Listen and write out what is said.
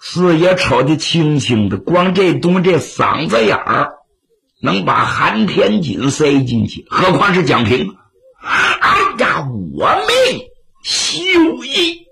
四爷瞅得清清的，光这东这嗓子眼儿能把韩天锦塞进去，何况是蒋平。哎呀，我命休矣！